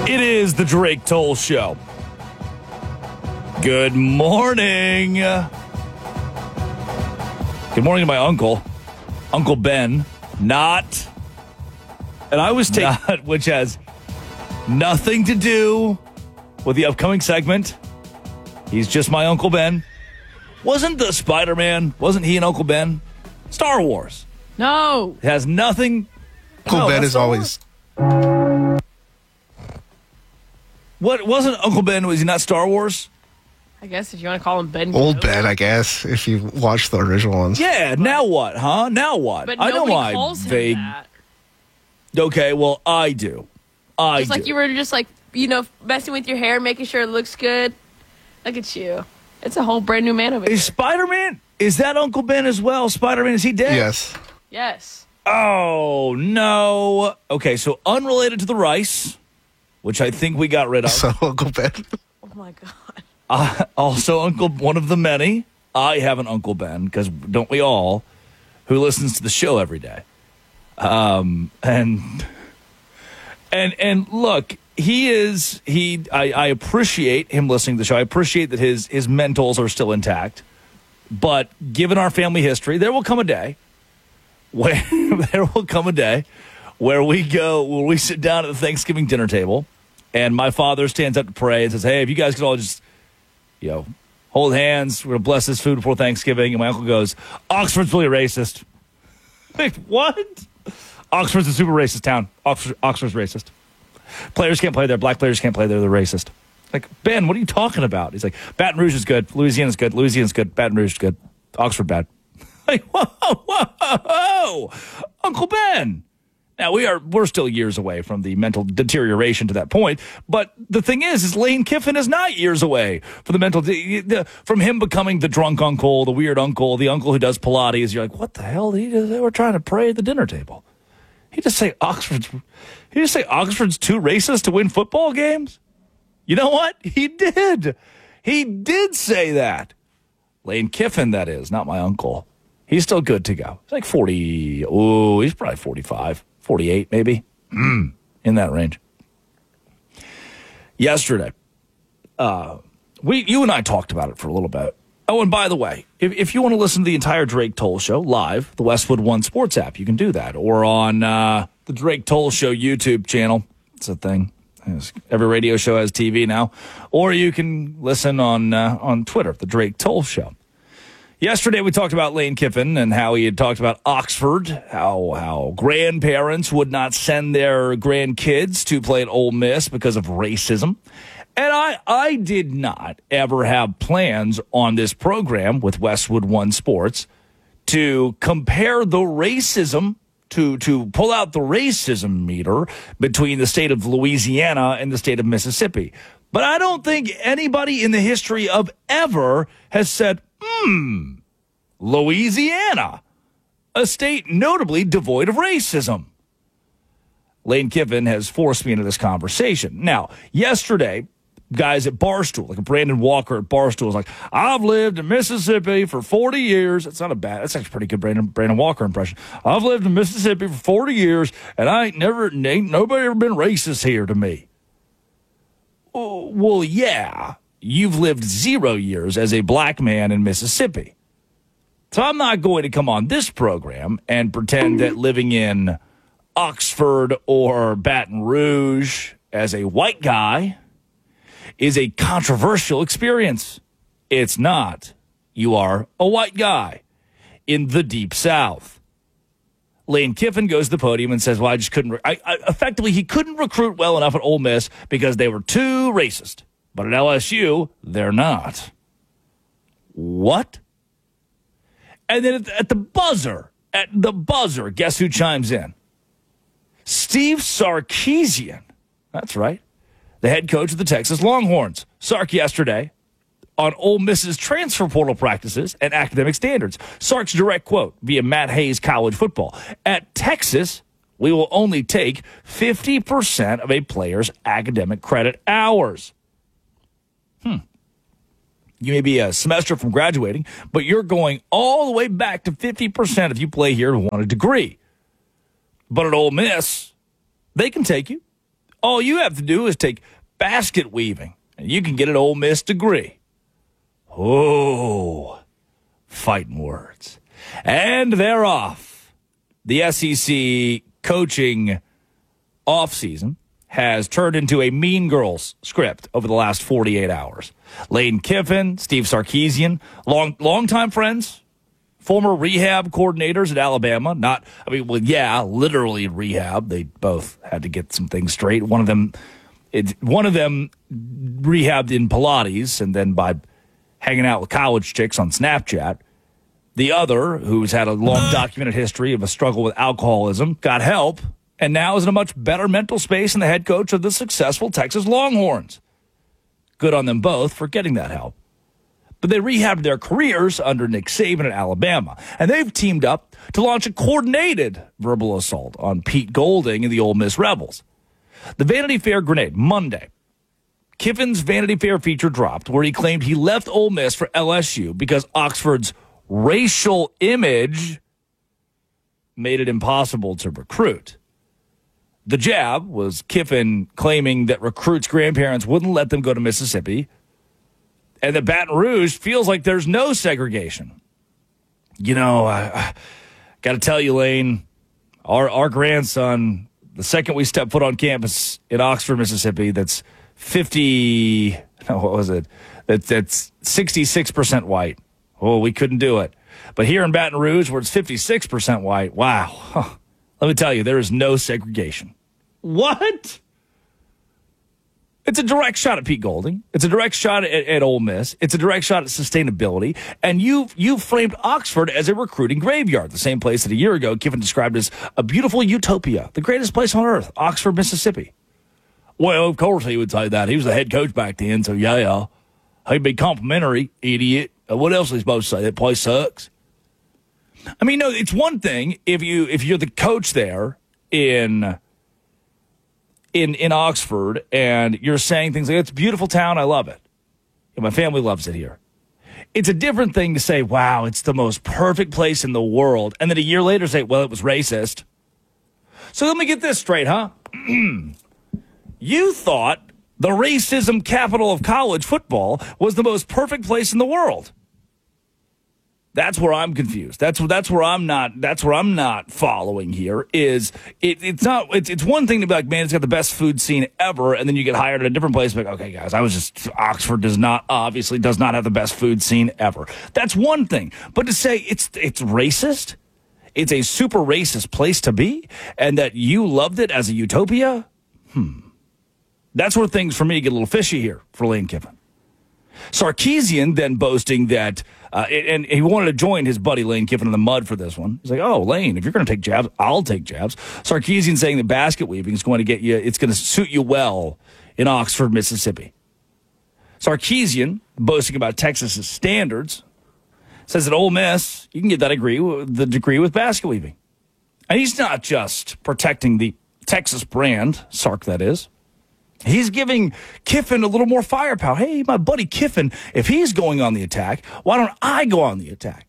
It is the Drake Toll Show. Good morning. Good morning to my uncle, Uncle Ben. Not, and I was taking, which has nothing to do with the upcoming segment. He's just my Uncle Ben. Wasn't the Spider-Man, wasn't he an Uncle Ben? Star Wars. No. It has nothing. Uncle Ben is always... What, wasn't Uncle Ben, was he not Star Wars? I guess if you want to call him Ben. Old Ben, I guess, if you watch the original ones. Yeah, now what, huh? Now what? But I know nobody why calls him vague. that. Okay, well, I do. Just like you were just like, messing with your hair, making sure it looks good. Look at you. It's a whole brand new man over here. Is Spider-Man, is that Uncle Ben as well? Spider-Man, is he dead? Yes. Yes. Oh, no. Okay, so unrelated to the rice, which I think we got rid of. So, Uncle Ben. Oh, my God. Also, Uncle, one of the many. I have an Uncle Ben, because don't we all, who listens to the show every day. And look, I appreciate him listening to the show. I appreciate that his mentals are still intact. But given our family history, there will come a day where we sit down at the Thanksgiving dinner table, and my father stands up to pray and says, "Hey, if you guys could all just, hold hands, we're going to bless this food before Thanksgiving." And my uncle goes, "Oxford's really racist." Wait, what? Oxford's a super racist town. Oxford's racist. Players can't play there. Black players can't play there. They're racist. Like, Ben, what are you talking about? He's like, Baton Rouge is good. Louisiana's good. Louisiana's good. Baton Rouge is good. Oxford bad. Like, whoa, Uncle Ben. Now, we're still years away from the mental deterioration to that point, but the thing is Lane Kiffin is not years away from from him becoming the drunk uncle, the weird uncle, the uncle who does Pilates. You're like, what the hell? They were trying to pray at the dinner table. He just say Oxford's too racist to win football games? You know what? He did. He did say that. Lane Kiffin, that is, not my uncle. He's still good to go. He's like 40. Oh, he's probably 45. 48, maybe. In that range. Yesterday, you and I talked about it for a little bit. Oh, and by the way, if you want to listen to the entire Drake Toll Show live, the Westwood One Sports app, you can do that. Or on the Drake Toll Show YouTube channel. It's a thing. Every radio show has TV now. Or you can listen on Twitter, the Drake Toll Show. Yesterday, we talked about Lane Kiffin and how he had talked about Oxford, how grandparents would not send their grandkids to play at Ole Miss because of racism. And I did not ever have plans on this program with Westwood One Sports to compare the racism, to pull out the racism meter between the state of Louisiana and the state of Mississippi. But I don't think anybody in the history of ever has said, Louisiana, a state notably devoid of racism. Lane Kiffin has forced me into this conversation. Now, yesterday, guys at Barstool, like Brandon Walker at Barstool, was like, I've lived in Mississippi for 40 years. That's actually a pretty good Brandon Walker impression. I've lived in Mississippi for 40 years, and ain't nobody ever been racist here to me. Well, yeah. You've lived 0 years as a black man in Mississippi. So I'm not going to come on this program and pretend that living in Oxford or Baton Rouge as a white guy is a controversial experience. It's not. You are a white guy in the Deep South. Lane Kiffin goes to the podium and says, well, I just couldn't. Effectively, he couldn't recruit well enough at Ole Miss because they were too racist. But at LSU, they're not. What? And then at the buzzer, guess who chimes in? Steve Sarkisian. That's right. The head coach of the Texas Longhorns. Sark yesterday on Ole Miss's transfer portal practices and academic standards. Sark's direct quote via Matt Hayes College Football. At Texas, we will only take 50% of a player's academic credit hours. You may be a semester from graduating, but you're going all the way back to 50% if you play here and want a degree. But at Ole Miss, they can take you. All you have to do is take basket weaving, and you can get an Ole Miss degree. Oh, fighting words. And they're off. The SEC coaching offseason has turned into a Mean Girls script over the last 48 hours. Lane Kiffin, Steve Sarkisian, longtime friends, former rehab coordinators at Alabama. Literally rehab. They both had to get some things straight. One of them rehabbed in Pilates and then by hanging out with college chicks on Snapchat. The other, who's had a long documented history of a struggle with alcoholism, got help and now is in a much better mental space than the head coach of the successful Texas Longhorns. Good on them both for getting that help. But they rehabbed their careers under Nick Saban at Alabama, and they've teamed up to launch a coordinated verbal assault on Pete Golding and the Ole Miss Rebels. The Vanity Fair grenade, Monday. Kiffin's Vanity Fair feature dropped where he claimed he left Ole Miss for LSU because Oxford's racial image made it impossible to recruit. The jab was Kiffin claiming that recruits' grandparents wouldn't let them go to Mississippi and that Baton Rouge feels like there's no segregation. You know, I got to tell you, Lane, our grandson, the second we step foot on campus in Oxford, Mississippi, that's 66% white. Oh, we couldn't do it. But here in Baton Rouge, where it's 56% white, wow. Huh. Let me tell you, there is no segregation. What? It's a direct shot at Pete Golding. It's a direct shot at Ole Miss. It's a direct shot at sustainability. And you've framed Oxford as a recruiting graveyard, the same place that a year ago Kiffin described as a beautiful utopia, the greatest place on earth, Oxford, Mississippi. Well, of course he would say that. He was the head coach back then, so yeah. He'd be complimentary, idiot. What else is he supposed to say? That place sucks. I mean, no, it's one thing if you're the coach there in Oxford and you're saying things like, it's a beautiful town, I love it. And my family loves it here. It's a different thing to say, wow, it's the most perfect place in the world. And then a year later say, well, it was racist. So let me get this straight, huh? You thought the racism capital of college football was the most perfect place in the world. That's where I'm confused. That's where I'm not following here. It's one thing to be like, man, it's got the best food scene ever, and then you get hired at a different place. Like, okay, guys, Oxford does not have the best food scene ever. That's one thing. But to say it's racist, it's a super racist place to be, and that you loved it as a utopia, that's where things for me get a little fishy here for Lane Kiffin. Sarkisian then boasting that, and he wanted to join his buddy Lane Kiffin in the mud for this one. He's like, oh, Lane, if you're going to take jabs, I'll take jabs. Sarkisian saying that basket weaving is going to it's going to suit you well in Oxford, Mississippi. Sarkisian, boasting about Texas's standards, says that Ole Miss, you can get that degree with basket weaving. And he's not just protecting the Texas brand, Sark that is. He's giving Kiffin a little more firepower. Hey, my buddy Kiffin, if he's going on the attack, why don't I go on the attack?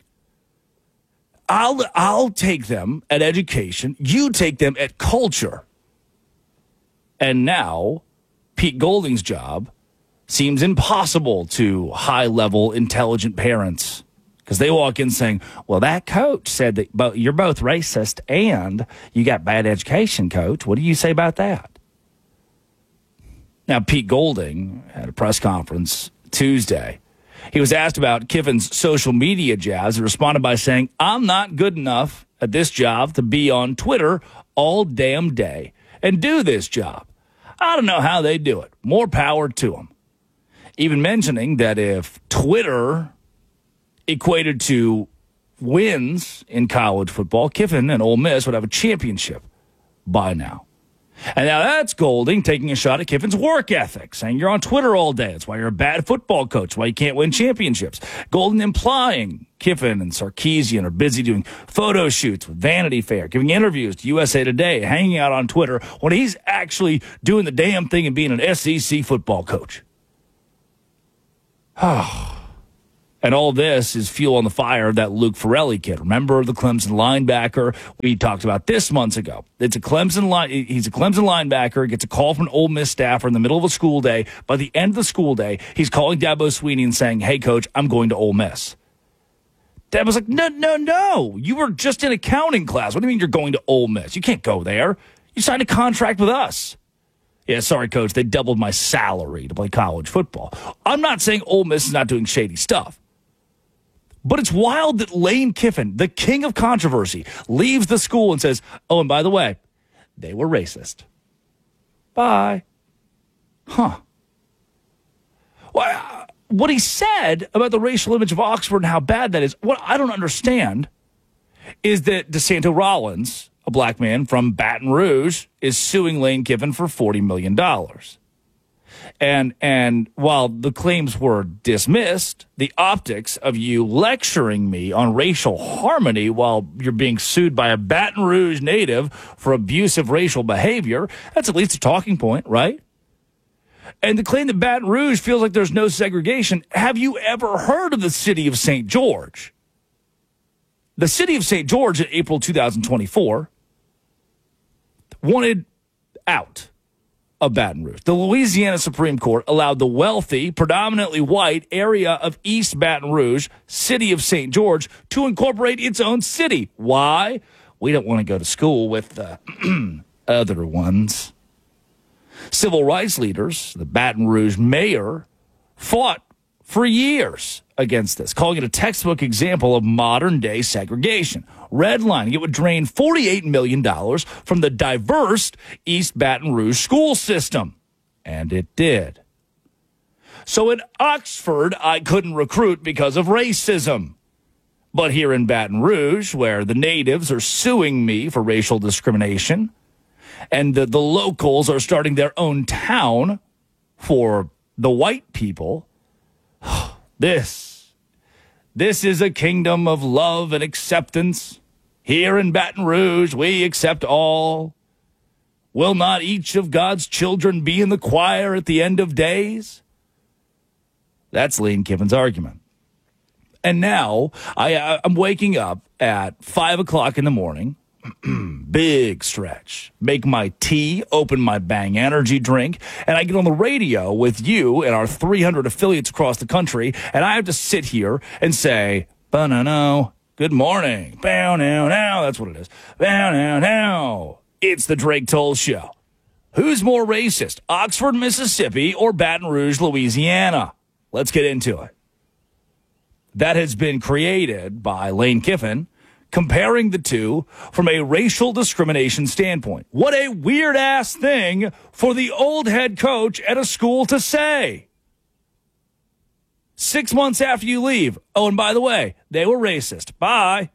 I'll take them at education. You take them at culture. And now Pete Golding's job seems impossible to high-level, intelligent parents because they walk in saying, well, that coach said that you're both racist and you got bad education, coach. What do you say about that? Now, Pete Golding had a press conference Tuesday. He was asked about Kiffin's social media jabs and responded by saying, I'm not good enough at this job to be on Twitter all damn day and do this job. I don't know how they do it. More power to them. Even mentioning that if Twitter equated to wins in college football, Kiffin and Ole Miss would have a championship by now. And now that's Golding taking a shot at Kiffin's work ethic, saying you're on Twitter all day. That's why you're a bad football coach, why you can't win championships. Golding implying Kiffin and Sarkisian are busy doing photo shoots with Vanity Fair, giving interviews to USA Today, hanging out on Twitter, when he's actually doing the damn thing and being an SEC football coach. And all this is fuel on the fire of that Luke Ferrelli kid. Remember the Clemson linebacker? We talked about this months ago. He's a Clemson linebacker, gets a call from an Ole Miss staffer in the middle of a school day. By the end of the school day, he's calling Dabo Swinney and saying, "Hey, coach, I'm going to Ole Miss." Dabo's like, no. You were just in accounting class. What do you mean you're going to Ole Miss? You can't go there. You signed a contract with us. Yeah, sorry, coach. They doubled my salary to play college football. I'm not saying Ole Miss is not doing shady stuff. But it's wild that Lane Kiffin, the king of controversy, leaves the school and says, "Oh, and by the way, they were racist." Bye. Huh. Well, what he said about the racial image of Oxford and how bad that is, what I don't understand is that DeSanto Rollins, a black man from Baton Rouge, is suing Lane Kiffin for $40 million. And while the claims were dismissed, the optics of you lecturing me on racial harmony while you're being sued by a Baton Rouge native for abusive racial behavior, that's at least a talking point, right? And the claim that Baton Rouge feels like there's no segregation, have you ever heard of the city of St. George? The city of St. George in April 2024 wanted out of Baton Rouge. The Louisiana Supreme Court allowed the wealthy, predominantly white area of East Baton Rouge, city of St. George, to incorporate its own city. Why? We don't want to go to school with the other ones. Civil rights leaders, the Baton Rouge mayor, fought for years against this, calling it a textbook example of modern-day segregation, redlining it would drain $48 million from the diverse East Baton Rouge school system. And it did. So at Oxford, I couldn't recruit because of racism. But here in Baton Rouge, where the natives are suing me for racial discrimination, and the locals are starting their own town for the white people, This is a kingdom of love and acceptance. Here in Baton Rouge, we accept all. Will not each of God's children be in the choir at the end of days? That's Lane Kiffin's argument. And now I'm waking up at 5 o'clock in the morning. Big stretch. Make my tea, open my Bang Energy drink, and I get on the radio with you and our 300 affiliates across the country, and I have to sit here and say, "Ba-na-no, good morning. Bow-now-now." That's what it is. Bow-now-now. It's the Drake Toll Show. Who's more racist, Oxford, Mississippi, or Baton Rouge, Louisiana? Let's get into it. That has been created by Lane Kiffin, comparing the two from a racial discrimination standpoint. What a weird-ass thing for the old head coach at a school to say. 6 months after you leave, "Oh, and by the way, they were racist. Bye."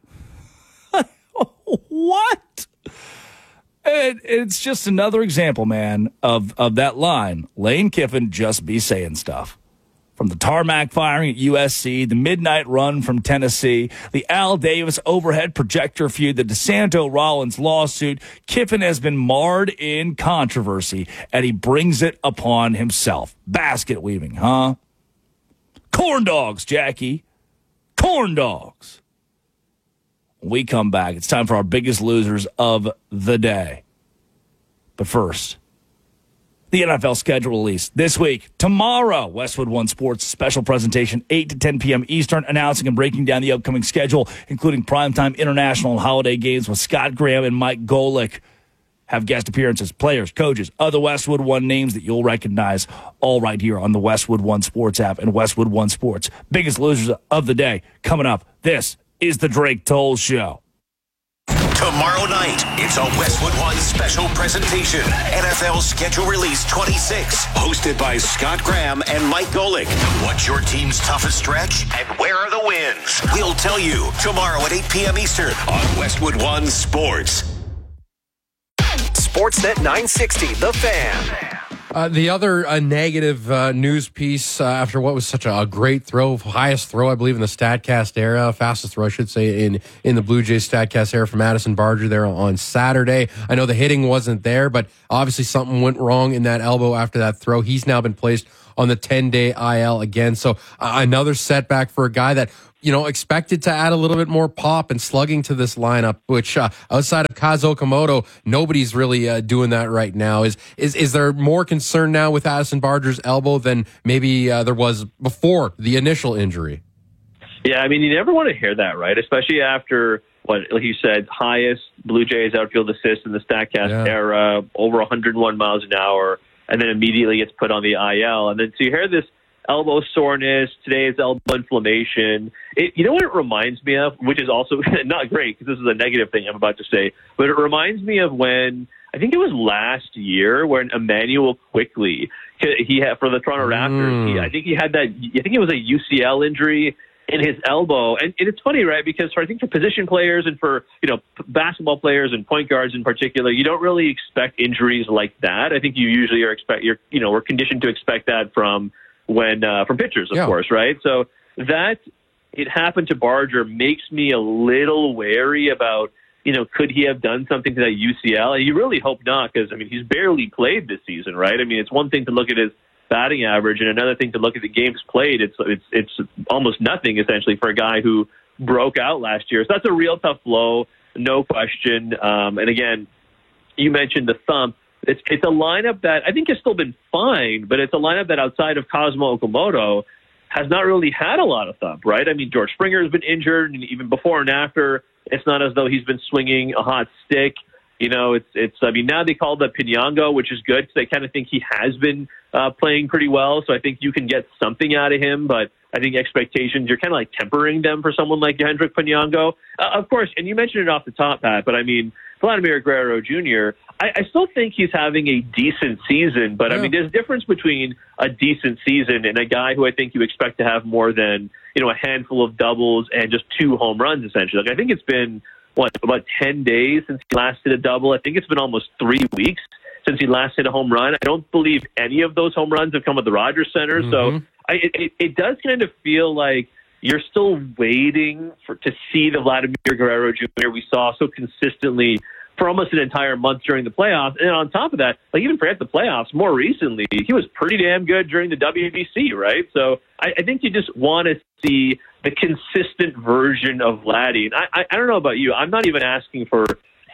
What? It's just another example, man, of that line. Lane Kiffin just be saying stuff. From the tarmac firing at USC, the midnight run from Tennessee, the Al Davis overhead projector feud, the DeSanto Rollins lawsuit, Kiffin has been marred in controversy, and he brings it upon himself. Basket weaving, huh? Corn dogs, Jackie. Corn dogs. When we come back, it's time for our biggest losers of the day. But first, the NFL schedule release this week. Tomorrow, Westwood One Sports special presentation, 8 to 10 p.m. Eastern, announcing and breaking down the upcoming schedule, including primetime international and holiday games with Scott Graham and Mike Golick. Have guest appearances, players, coaches, other Westwood One names that you'll recognize, all right here on the Westwood One Sports app and Westwood One Sports. Biggest losers of the day coming up. This is the Drake Toll Show. Tomorrow night, it's a Westwood One special presentation. NFL Schedule Release 26, hosted by Scott Graham and Mike Golick. What's your team's toughest stretch and where are the wins? We'll tell you tomorrow at 8 p.m. Eastern on Westwood One Sports. Sportsnet 960, The Fan. The other negative news piece after what was such a great throw, highest throw, I believe, in the StatCast era, fastest throw, I should say, in the Blue Jays StatCast era for Madison Barger there on Saturday. I know the hitting wasn't there, but obviously something went wrong in that elbow after that throw. He's now been placed on the 10-day IL again. So another setback for a guy that, expected to add a little bit more pop and slugging to this lineup, which outside of Kaz Okamoto, nobody's really doing that right now. Is there more concern now with Addison Barger's elbow than maybe there was before the initial injury? Yeah, I mean, you never want to hear that, right? Especially after, like you said, highest Blue Jays outfield assist in the StatCast era, over 101 miles an hour, and then immediately gets put on the IL. And then so you hear this elbow soreness, today's elbow inflammation. You know what it reminds me of, which is also not great because this is a negative thing I'm about to say, but it reminds me of when, I think it was last year, when Emmanuel Quickly, he had for the Toronto Raptors, I think it was a UCL injury in his elbow. And it's funny, right? Because I think for position players and for, basketball players and point guards in particular, you don't really expect injuries like that. I think you usually we're conditioned to expect that from pitchers, of course, right? So that it happened to Barger makes me a little wary about, could he have done something to that UCL? And you really hope not, because, he's barely played this season, right? It's one thing to look at his batting average and another thing to look at the games played. It's almost nothing, essentially, for a guy who broke out last year. So that's a real tough blow, no question. And again, you mentioned the thumb. It's a lineup that I think has still been fine, but it's a lineup that outside of Cosmo Okamoto has not really had a lot of thump, right? George Springer has been injured, and even before and after, it's not as though he's been swinging a hot stick. Now they call that Pinyango, which is good because I kind of think he has been playing pretty well. So I think you can get something out of him, but I think expectations, you're kind of like tempering them for someone like Hendrik Pinyango. Of course, and you mentioned it off the top, Pat, but Vladimir Guerrero Jr., I still think he's having a decent season, but there's a difference between a decent season and a guy who I think you expect to have more than, a handful of doubles and just 2 home runs, essentially. I think it's been, about 10 days since he last hit a double. I think it's been almost 3 weeks since he last hit a home run. I don't believe any of those home runs have come at the Rogers Center. So it does kind of feel like you're still waiting to see the Vladimir Guerrero Jr. we saw so consistently for almost an entire month during the playoffs. And on top of that, even forget the playoffs, more recently, he was pretty damn good during the WBC, right? So I think you just want to see the consistent version of Vladdy. And I don't know about you. I'm not even asking for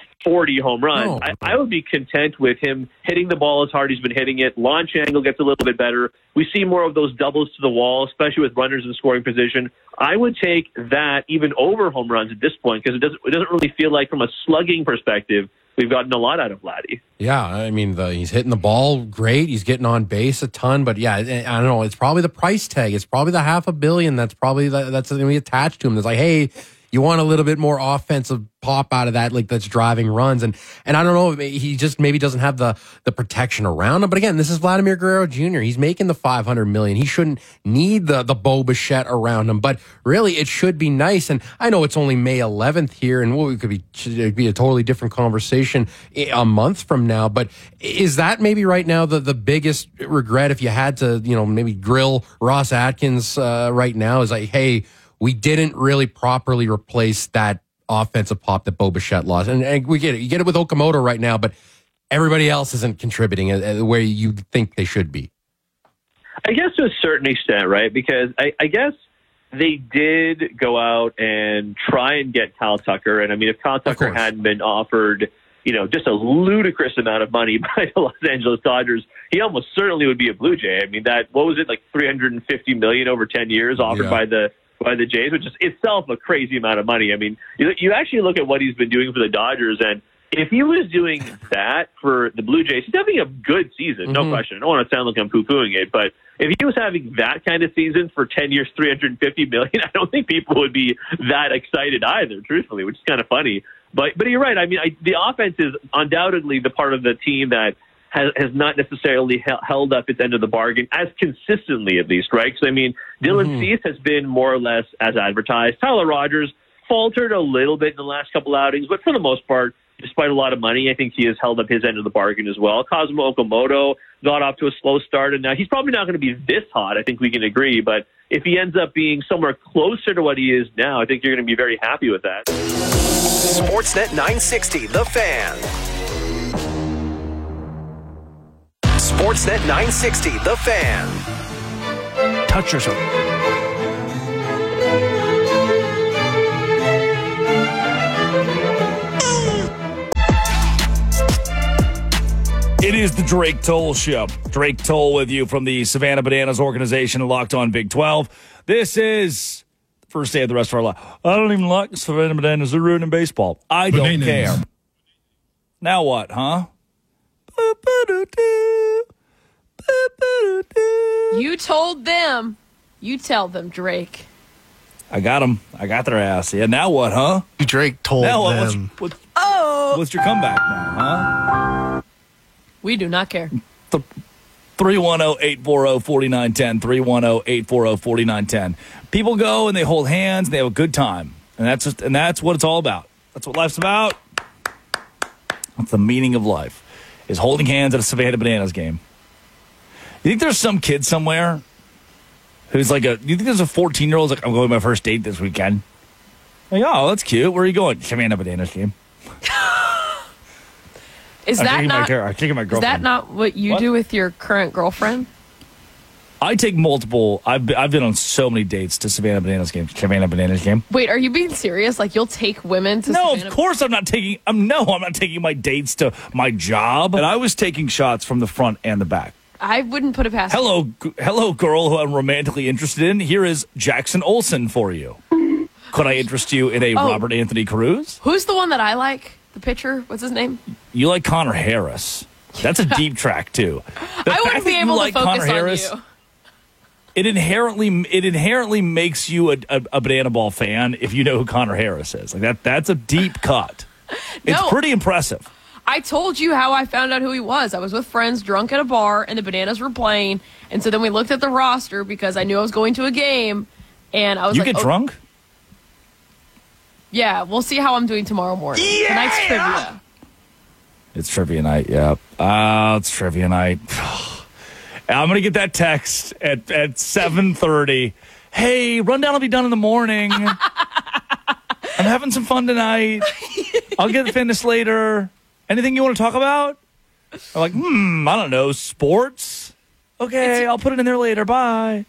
40 home runs. No. I would be content with him hitting the ball as hard as he's been hitting it. Launch angle gets a little bit better. We see more of those doubles to the wall, especially with runners in scoring position. I would take that even over home runs at this point because it doesn't really feel like from a slugging perspective we've gotten a lot out of Vladdy. Yeah, he's hitting the ball great. He's getting on base a ton, but yeah, I don't know. It's probably the price tag. It's probably the $500 million that's going to be attached to him. It's like, hey, you want a little bit more offensive pop out of that, that's driving runs. And I don't know, he just maybe doesn't have the protection around him. But again, this is Vladimir Guerrero Jr. He's making the $500 million. He shouldn't need the Bo Bichette around him. But really, it should be nice. And I know it's only May 11th here, and it could be a totally different conversation a month from now. But is that maybe right now the biggest regret if you had to, maybe grill Ross Atkins right now is like, hey, we didn't really properly replace that offensive pop that Bo Bichette lost. And we get it. You get it with Okamoto right now, but everybody else isn't contributing where you think they should be. I guess to a certain extent, right? Because I guess they did go out and try and get Kyle Tucker. And if Kyle Tucker hadn't been offered, just a ludicrous amount of money by the Los Angeles Dodgers, he almost certainly would be a Blue Jay. What was it, like $350 million over 10 years offered by the Jays, which is itself a crazy amount of money. You actually look at what he's been doing for the Dodgers, and if he was doing that for the Blue Jays, he's having a good season, no question. I don't want to sound like I'm poo-pooing it, but if he was having that kind of season for 10 years, $350 million, I don't think people would be that excited either, truthfully, which is kind of funny. But you're right. The offense is undoubtedly the part of the team that has not necessarily held up its end of the bargain as consistently, at least, right? Because, Dylan Cease has been more or less as advertised. Tyler Rogers faltered a little bit in the last couple outings, but for the most part, despite a lot of money, I think he has held up his end of the bargain as well. Cosmo Okamoto got off to a slow start, and now he's probably not going to be this hot. I think we can agree, but if he ends up being somewhere closer to what he is now, I think you're going to be very happy with that. Sportsnet 960, The Fan. Sportsnet 960, The Fan. Touch yourself. It is the Drake Toll Show. Drake Toll with you from the Savannah Bananas organization and Locked On Big 12. This is the first day of the rest of our life. I don't even like the Savannah Bananas. They're ruining baseball. I don't care. Now what, huh? You told them. You tell them, Drake. I got them. I got their ass. Yeah, now what, huh? Drake told Now them. what's your comeback now, huh? We do not care. 310-840-4910. 310-840-4910. People go and they hold hands and they have a good time. And that's what it's all about. That's what life's about. That's the meaning of life, is holding hands at a Savannah Bananas game. You think there's some kid somewhere who's like you think there's a 14-year-old like, I'm going to my first date this weekend? Like, oh, that's cute. Where are you going? Savannah Bananas game. Is that not what you do with your current girlfriend? I take multiple. I've been on so many dates to Savannah Bananas game. Savannah Bananas game. Wait, are you being serious? Like, you'll take women to No, Savannah? of course I'm not taking. I'm not taking my dates to my job. And I was taking shots from the front and the back. I wouldn't put it past Hello, girl who I'm romantically interested in. Here is Jackson Olsen for you. Could I interest you in a Robert Anthony Cruz? Who's the one that I like? The pitcher? What's his name? You like Connor Harris. That's a deep track, too. I wouldn't be able to focus on you. It inherently makes you a Banana Ball fan if you know who Connor Harris is. Like that's a deep cut. It's pretty impressive. I told you how I found out who he was. I was with friends drunk at a bar, and the Bananas were playing. And so then we looked at the roster because I knew I was going to a game. And I was get drunk? Yeah, we'll see how I'm doing tomorrow morning. Yeah! Tonight's trivia. It's trivia night, yeah. It's trivia night. I'm going to get that text at 7:30. Hey, rundown will be done in the morning. I'm having some fun tonight. I'll get finished later. Anything you want to talk about? I'm like, I don't know, sports? Okay, I'll put it in there later. Bye.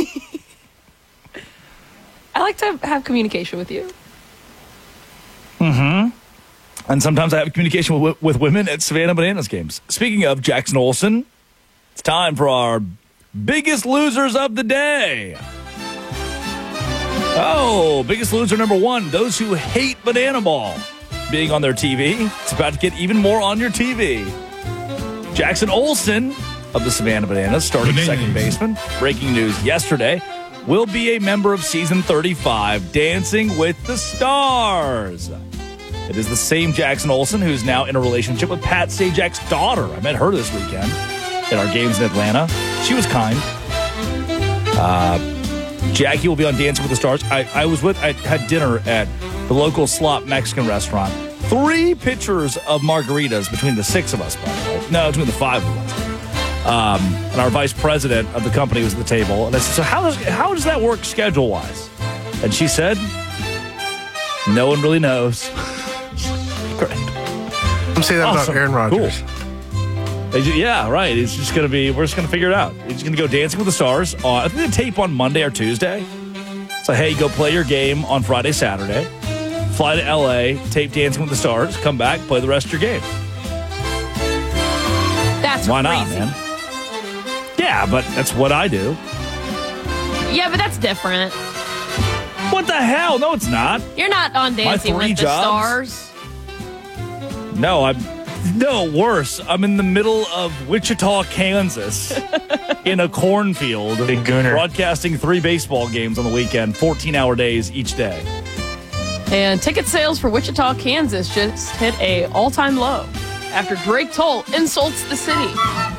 I like to have communication with you. Mm-hmm. And sometimes I have communication with women at Savannah Bananas games. Speaking of Jackson Olsen, it's time for our biggest losers of the day. Oh, biggest loser number one, those who hate Banana Ball being on their TV. It's about to get even more on your TV. Jackson Olsen of the Savannah Bananas, starting second baseman. Breaking news yesterday, will be a member of season 35, Dancing with the Stars. It is the same Jackson Olsen who's now in a relationship with Pat Sajak's daughter. I met her this weekend at our games in Atlanta. She was kind. Jackie will be on Dancing with the Stars. I had dinner at the local slop Mexican restaurant. 3 pitchers of margaritas between the 6 of us, by the way. No, between the 5 of us. And our vice president of the company was at the table. And I said, so how does that work schedule-wise? And she said, no one really knows. Great. I'm saying that about Aaron Rodgers. Cool. Yeah, right. It's just going to be, we're just going to figure it out. He's going to go Dancing with the Stars. I think they tape on Monday or Tuesday. So, hey, go play your game on Friday, Saturday. Fly to L.A., tape Dancing with the Stars, come back, play the rest of your game. That's Why crazy. not, man? Yeah, but that's what I do. Yeah, but that's different. What the hell? No, it's not. You're not on Dancing My 3 with the jobs? Stars. No, worse. I'm in the middle of Wichita, Kansas, in a cornfield, Big Gooner, broadcasting 3 baseball games on the weekend, 14-hour days each day. And ticket sales for Wichita, Kansas just hit a all-time low after Drake Toll insults the city.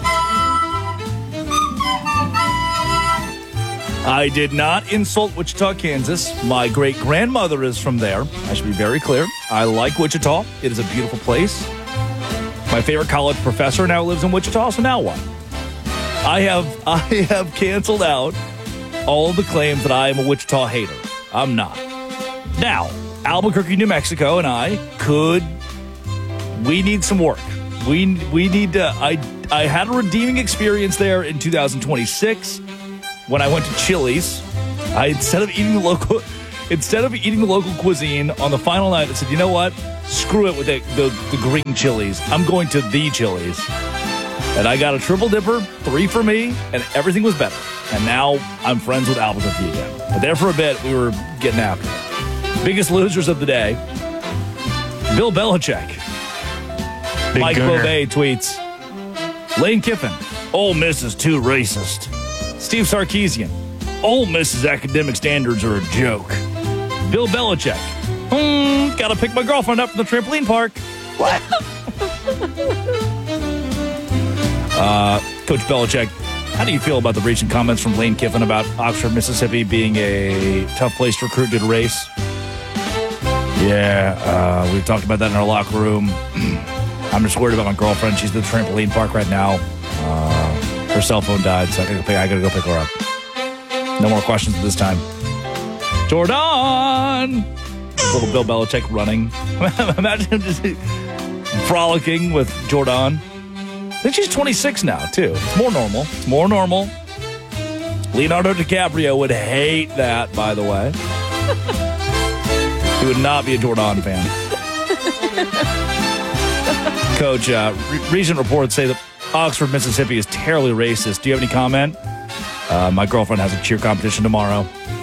I did not insult Wichita, Kansas. My great-grandmother is from there. I should be very clear. I like Wichita. It is a beautiful place. My favorite college professor now lives in Wichita, so now what? I have canceled out all of the claims that I am a Wichita hater. I'm not. Now, Albuquerque, New Mexico, and we need some work. We need to. I had a redeeming experience there in 2026 when I went to Chili's. Instead of eating the local cuisine on the final night, I said, you know what? Screw it with the green Chili's. I'm going to the Chili's. And I got a triple dipper, 3 for me, and everything was better. And now I'm friends with Albuquerque again. But there for a bit, we were getting after it. Biggest losers of the day, Bill Belichick. Big Mike gunner. Bobet tweets, Lane Kiffin, Ole Miss is too racist. Steve Sarkisian, Ole Miss's academic standards are a joke. Bill Belichick, gotta pick my girlfriend up from the trampoline park. What? Coach Belichick, how do you feel about the recent comments from Lane Kiffin about Oxford, Mississippi being a tough place to recruit due to race? Yeah, we've talked about that in our locker room. I'm just worried about my girlfriend. She's at the trampoline park right now. Her cell phone died, so I gotta go pick her up. No more questions at this time. Jordan! Little Bill Belichick running. Imagine him just frolicking with Jordan. I think she's 26 now, too. It's more normal. Leonardo DiCaprio would hate that, by the way. He would not be a Jordan fan. Coach, recent reports say that Oxford, Mississippi is terribly racist. Do you have any comment? My girlfriend has a cheer competition tomorrow.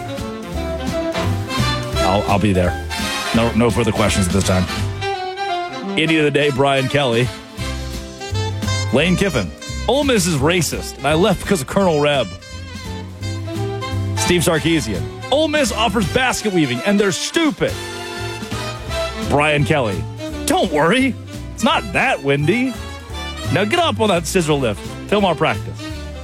I'll be there. No further questions at this time. Idiot of the day, Brian Kelly. Lane Kiffin. Ole Miss is racist, and I left because of Colonel Reb. Steve Sarkisian. Ole Miss offers basket weaving, and they're stupid. Brian Kelly. Don't worry. It's not that windy. Now get up on that scissor lift. Film our practice.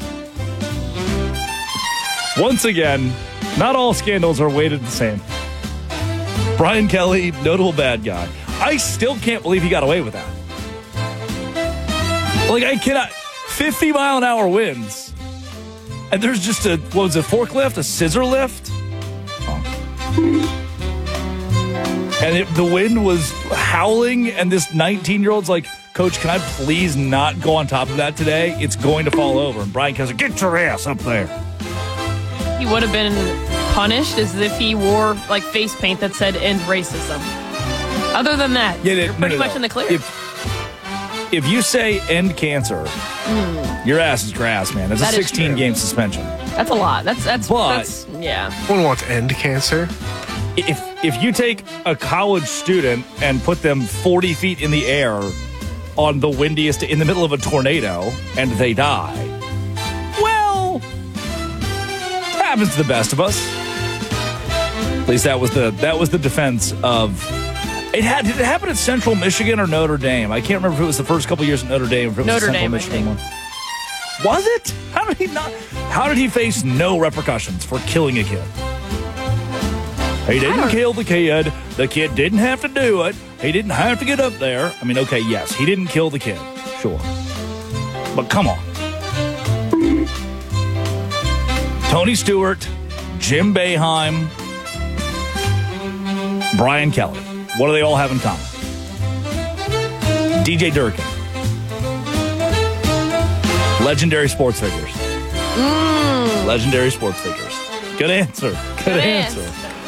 Once again, not all scandals are weighted the same. Brian Kelly, notable bad guy. I still can't believe he got away with that. Like, I cannot. 50-mile-an-hour winds. And there's just a forklift? A scissor lift? Oh. And the wind was howling, and this 19-year-old's like, Coach, can I please not go on top of that today? It's going to fall over. And Brian Kelly's like, get your ass up there. He would have been punished as if he wore like face paint that said end racism. Other than that, you're pretty much in the clear. If you say end cancer, your ass is grass, man. That's a 16-game suspension. That's a lot. That's yeah. No one wants end cancer. If you take a college student and put them 40 feet in the air on the windiest, in the middle of a tornado, and they die, well, it happens to the best of us. At least that was the defense of. Did it happen at Central Michigan or Notre Dame? I can't remember if it was the first couple years at Notre Dame or if it was Notre the Central Dame, Michigan one. Was it? How did he face no repercussions for killing a kid? He didn't kill the kid. The kid didn't have to do it. He didn't have to get up there. I mean, okay, yes, he didn't kill the kid. Sure. But come on. Tony Stewart, Jim Boeheim, Brian Kelly. What do they all have in common? DJ Durkin. Legendary sports figures. Legendary sports figures. Good answer. Good answer.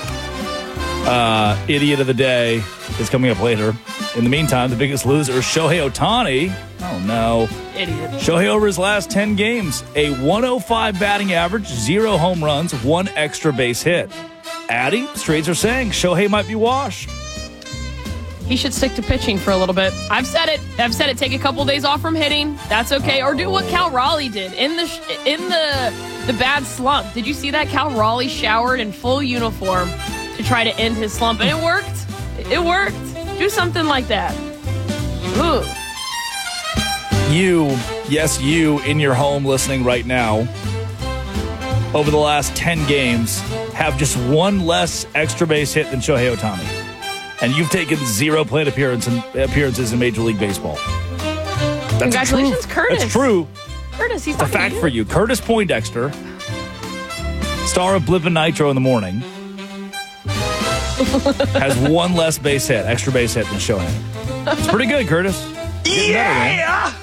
Idiot of the day is coming up later. In the meantime, the biggest loser, Shohei Ohtani. Oh, no. Idiot. Shohei over his last 10 games, a 105 batting average, 0 home runs, 1 extra base hit. Addy, trades are saying Shohei might be washed. He should stick to pitching for a little bit. I've said it. Take a couple days off from hitting. That's okay. Or do what Cal Raleigh did in the bad slump. Did you see that? Cal Raleigh showered in full uniform to try to end his slump, and it worked. It worked. Do something like that. Ooh. You in your home listening right now, over the last 10 games, have just 1 less extra base hit than Shohei Ohtani. And you've taken 0 plate appearances in Major League Baseball. Congratulations, Curtis. That's true. Curtis, he's a fact for you. Curtis Poindexter, star of Blip and Nitro in the Morning, has 1 less base hit, extra base hit than Shohei. It's pretty good, Curtis. Yeah!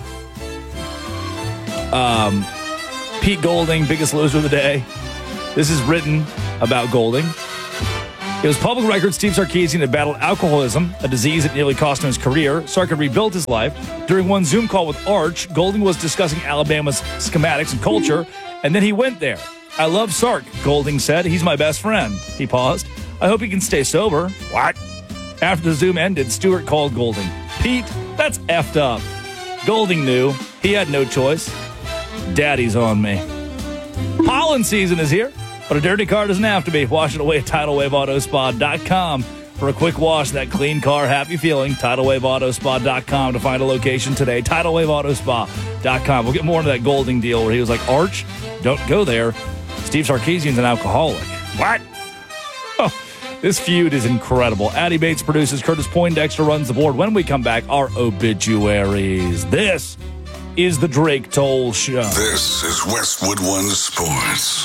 Pete Golding, biggest loser of the day. This is written about Golding. It was public record Steve Sarkisian had battled alcoholism, a disease that nearly cost him his career. Sark had rebuilt his life. During one Zoom call with Arch, Golding was discussing Alabama's schematics and culture, and then he went there. I love Sark, Golding said. He's my best friend. He paused. I hope he can stay sober. What? After the Zoom ended, Stewart called Golding. Pete, that's effed up. Golding knew. He had no choice. Daddy's on me. Pollen season is here, but a dirty car doesn't have to be. Wash it away at TidalWaveAutoSpa.com. For a quick wash, that clean car, happy feeling, TidalWaveAutoSpa.com to find a location today. TidalWaveAutoSpa.com. We'll get more into that Golding deal where he was like, Arch, don't go there. Steve Sarkisian's an alcoholic. What? Oh, this feud is incredible. Addie Bates produces. Curtis Poindexter runs the board. When we come back, our obituaries. This is the Drake Toll Show. This is Westwood One Sports.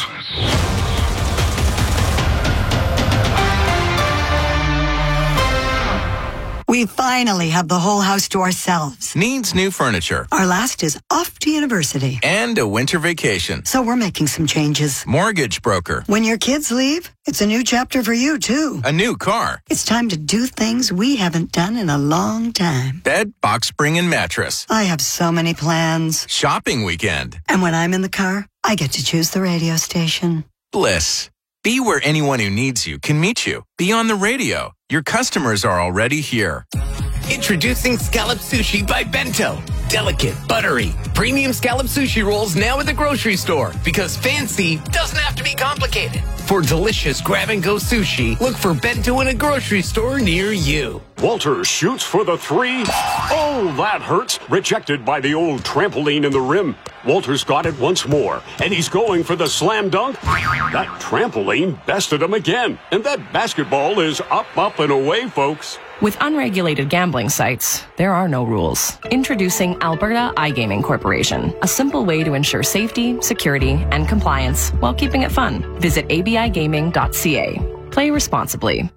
We finally have the whole house to ourselves. Needs new furniture. Our last is off to university. And a winter vacation. So we're making some changes. Mortgage broker. When your kids leave, it's a new chapter for you, too. A new car. It's time to do things we haven't done in a long time. Bed, box spring, and mattress. I have so many plans. Shopping weekend. And when I'm in the car, I get to choose the radio station. Bliss. Be where anyone who needs you can meet you. Be on the radio. Your customers are already here. Introducing Scallop Sushi by Bento. Delicate, buttery, premium scallop sushi rolls now at the grocery store because fancy doesn't have to be complicated. For delicious grab-and-go sushi, look for Bento in a grocery store near you. Walter shoots for the three. Oh, that hurts. Rejected by the old trampoline in the rim. Walter's got it once more, and he's going for the slam dunk. That trampoline bested him again, and that basketball is up, and away, folks. With unregulated gambling sites, there are no rules. Introducing Alberta iGaming Corporation, a simple way to ensure safety, security, and compliance while keeping it fun. Visit abigaming.ca. Play responsibly.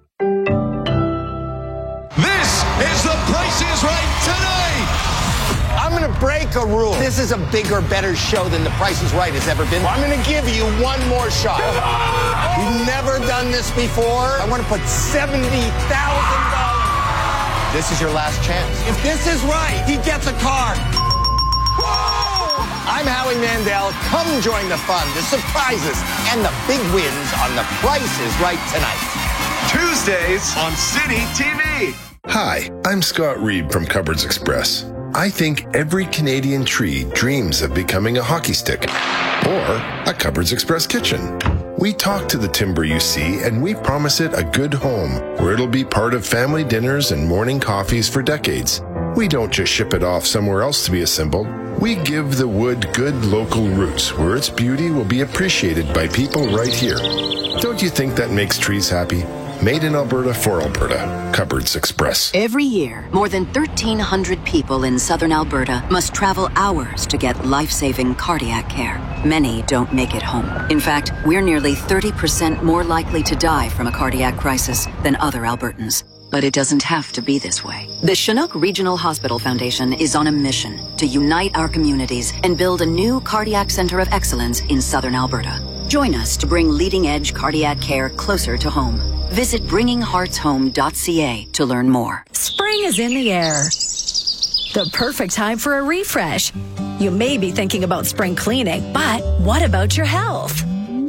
This is The Price is Right tonight. I'm going to break a rule. This is a bigger, better show than The Price is Right has ever been. I'm going to give you one more shot. You've never done this before. I want to put $70,000. This is your last chance. If this is right, he gets a car. Whoa! I'm Howie Mandel. Come join the fun, the surprises, and the big wins on The Price is Right tonight. Tuesdays on City TV. Hi, I'm Scott Reed from Cupboards Express. I think every Canadian tree dreams of becoming a hockey stick or a Cupboards Express kitchen. We talk to the timber you see, and we promise it a good home where it'll be part of family dinners and morning coffees for decades. We don't just ship it off somewhere else to be assembled. We give the wood good local roots where its beauty will be appreciated by people right here. Don't you think that makes trees happy? Made in Alberta for Alberta. Cupboards Express. Every year, more than 1,300 people in southern Alberta must travel hours to get life-saving cardiac care. Many don't make it home. In fact, we're nearly 30% more likely to die from a cardiac crisis than other Albertans. But it doesn't have to be this way. The Chinook Regional Hospital Foundation is on a mission to unite our communities and build a new cardiac center of excellence in southern Alberta. Join us to bring leading-edge cardiac care closer to home. Visit bringingheartshome.ca to learn more. Spring is in the air. The perfect time for a refresh. You may be thinking about spring cleaning, but what about your health?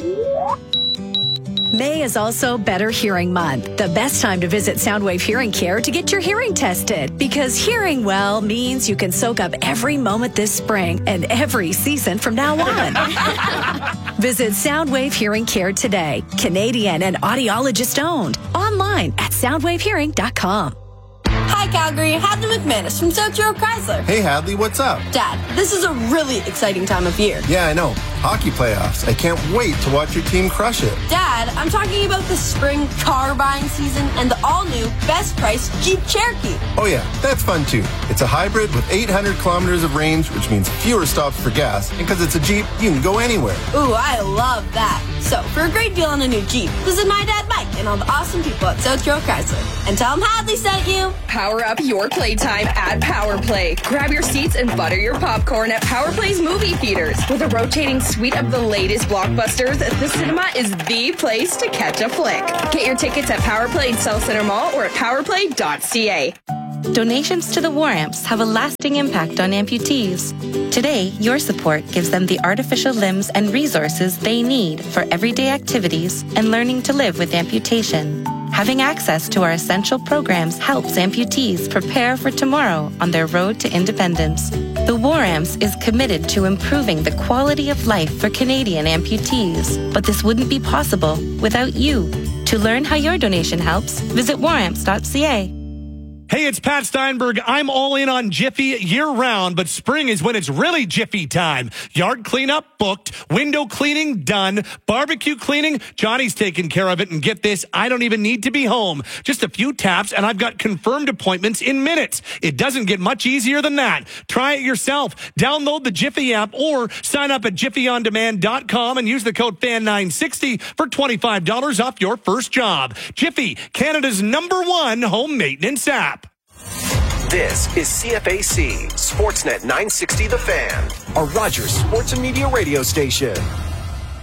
May is also Better Hearing Month, the best time to visit Soundwave Hearing Care to get your hearing tested. Because hearing well means you can soak up every moment this spring and every season from now on. Visit Soundwave Hearing Care today. Canadian and audiologist owned. Online at soundwavehearing.com. Hi, Calgary. Hadley McManus from South Shore Chrysler. Hey, Hadley, what's up? Dad, this is a really exciting time of year. Yeah, I know. Hockey playoffs. I can't wait to watch your team crush it. Dad, I'm talking about the spring car buying season and the all-new best price Jeep Cherokee. Oh, yeah, that's fun, too. It's a hybrid with 800 kilometers of range, which means fewer stops for gas. And because it's a Jeep, you can go anywhere. Ooh, I love that. So, for a great deal on a new Jeep, visit my dad, Mike, and all the awesome people at South Shore Chrysler. And tell them Hadley sent you. Power Power up your playtime at PowerPlay. Grab your seats and butter your popcorn at PowerPlay's movie theaters. With a rotating suite of the latest blockbusters, the cinema is the place to catch a flick. Get your tickets at PowerPlay in South Center Mall or at powerplay.ca. Donations to the War Amps have a lasting impact on amputees. Today, your support gives them the artificial limbs and resources they need for everyday activities and learning to live with amputation. Having access to our essential programs helps amputees prepare for tomorrow on their road to independence. The War Amps is committed to improving the quality of life for Canadian amputees, but this wouldn't be possible without you. To learn how your donation helps, visit waramps.ca. Hey, it's Pat Steinberg. I'm all in on Jiffy year-round, but spring is when it's really Jiffy time. Yard cleanup booked, window cleaning done, barbecue cleaning, Johnny's taking care of it, and get this, I don't even need to be home. Just a few taps, and I've got confirmed appointments in minutes. It doesn't get much easier than that. Try it yourself. Download the Jiffy app or sign up at jiffyondemand.com and use the code FAN960 for $25 off your first job. Jiffy, Canada's #1 home maintenance app. This is CFAC, Sportsnet 960 The Fan, a Rogers Sports and Media radio station.